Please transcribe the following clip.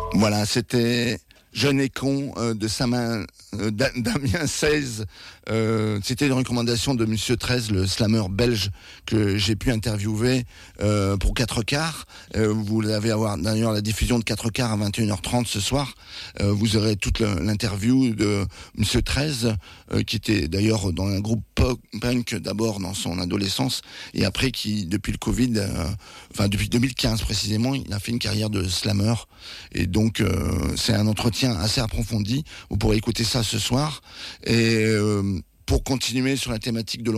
Voilà, c'était Jeune et con de Samin Damien 16. C'était une recommandation de Monsieur 13, le slammer belge que j'ai pu interviewer pour 4 quarts. Vous allez avoir d'ailleurs la diffusion de 4 quarts à 21h30 ce soir. Vous aurez toute l'interview de Monsieur 13, qui était d'ailleurs dans un groupe punk d'abord dans son adolescence et après qui, depuis le Covid, depuis 2015 précisément, il a fait une carrière de slammer. Et donc c'est un entretien assez approfondi. Vous pourrez écouter ça ce soir. Et pour continuer sur la thématique de